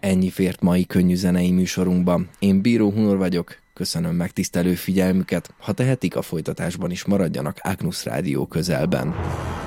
Ennyi fért mai könnyű zenei műsorunkban. Én Bíró Hunor vagyok, köszönöm megtisztelő figyelmüket, ha tehetik, a folytatásban is maradjanak Ágnusz Rádió közelben.